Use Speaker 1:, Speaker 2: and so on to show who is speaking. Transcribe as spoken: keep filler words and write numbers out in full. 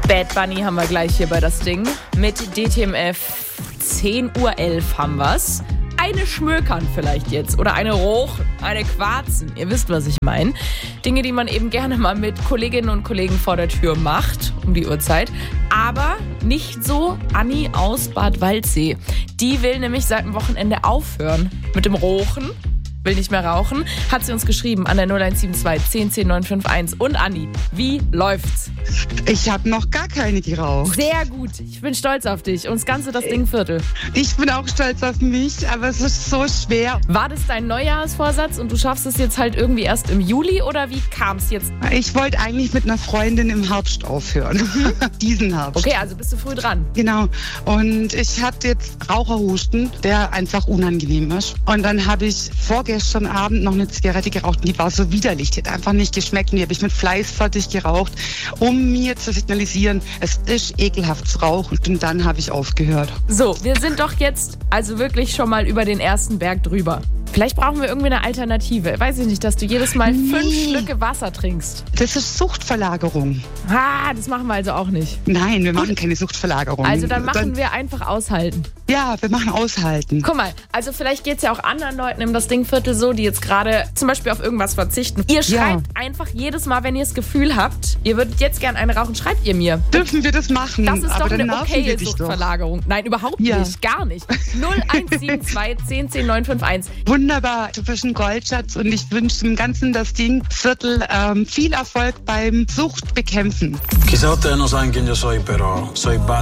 Speaker 1: Bad Bunny haben wir gleich hier bei das Ding. Mit D T M F zehn Uhr elf haben wir's. Eine Schmökern vielleicht jetzt oder eine Rochen, eine Quarzen. Ihr wisst, was ich meine. Dinge, die man eben gerne mal mit Kolleginnen und Kollegen vor der Tür macht, um die Uhrzeit. Aber nicht so Anni aus Bad Waldsee. Die will nämlich seit dem Wochenende aufhören mit dem Rochen. Will nicht mehr rauchen, hat sie uns geschrieben an der null eins sieben zwei zehn zehn neun fünf eins. Und Anni, wie läuft's?
Speaker 2: Ich habe noch gar keine geraucht.
Speaker 1: Sehr gut, ich bin stolz auf dich und das ganze das Dingviertel.
Speaker 2: Ich bin auch stolz auf mich, aber es ist so schwer.
Speaker 1: War das dein Neujahrsvorsatz und du schaffst es jetzt halt irgendwie erst im Juli oder wie kam es jetzt?
Speaker 2: Ich wollte eigentlich mit einer Freundin im Herbst aufhören, mhm. diesen Herbst.
Speaker 1: Okay, also bist du früh dran.
Speaker 2: Genau, und ich hatte jetzt Raucherhusten, der einfach unangenehm ist. Und dann habe ich vorgestern gestern Abend noch eine Zigarette geraucht und die war so widerlich, die hat einfach nicht geschmeckt und die habe ich mit Fleiß fertig geraucht, um mir zu signalisieren, es ist ekelhaft zu rauchen und dann habe ich aufgehört.
Speaker 1: So, wir sind doch jetzt also wirklich schon mal über den ersten Berg drüber. Vielleicht brauchen wir irgendwie eine Alternative. Weiß ich nicht, dass du jedes Mal nee. fünf Schlücke Wasser trinkst.
Speaker 2: Das ist Suchtverlagerung.
Speaker 1: Ah, das machen wir also auch nicht.
Speaker 2: Nein, wir machen keine Suchtverlagerung.
Speaker 1: Also dann machen dann, wir einfach aushalten.
Speaker 2: Ja, wir machen aushalten.
Speaker 1: Guck mal, also vielleicht geht es ja auch anderen Leuten im das Dingviertel so, die jetzt gerade zum Beispiel auf irgendwas verzichten. Ihr schreibt ja. einfach jedes Mal, wenn ihr das Gefühl habt, ihr würdet jetzt gerne eine rauchen, schreibt ihr mir.
Speaker 2: Dürfen wir das machen?
Speaker 1: Das ist
Speaker 2: aber
Speaker 1: doch eine okaye Suchtverlagerung. Doch. Nein, überhaupt ja. nicht, gar nicht. null eins sieben zwei zehn zehn neun fünf eins.
Speaker 2: Wunderbar, du bist ein Goldschatz und ich wünsche dem ganzen das Dingviertel ähm, viel Erfolg beim Suchtbekämpfen.
Speaker 3: Chissà te non sai che io soy, però soy Bad